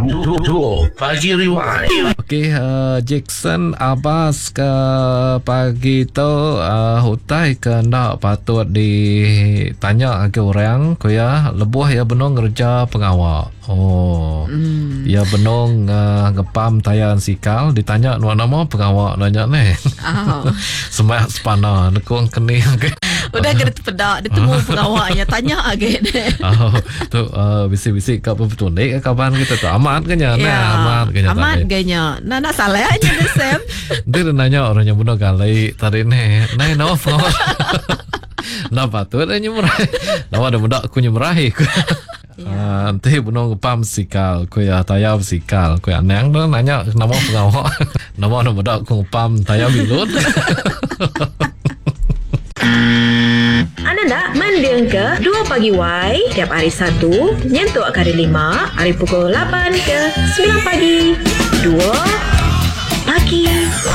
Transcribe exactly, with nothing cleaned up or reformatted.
Dua Pagi Rewind. Okey, uh, Jackson Abbas ke pagi tu uh, hutai ke nak patut ditanya ke orang ko ya lebuh ya benong kerja pengawal. Oh. Mm. Ya benong uh, ngepam tayan sikal ditanya nama pengawal nanya ni. Oh. Semak sepana nekong keni. Udah kena terpedak dia temu pengawalnya tanya again. Oh, tu uh, bisik-bisik kat betul ni kapan kita tu amat ke nya ya, nah amat ke nya amat ke nya nah nak salah aja ni Sam. Dia nanya orang yang bunuh kali tadi ni nai no phone. Nah patut dia nyemrah. Nah ada budak aku nyemrah aku. Ah, nanti bunuh pam sikal ku ya tayab sikal ku ya nang tu nanya nama pengawal. Nama ada budak aku pam tayab bilut. Anda nak mendeng ke Dua Pagi Y tiap hari Sabtu nyentuh kali lima hari pukul lapan ke sembilan pagi. Dua Pagi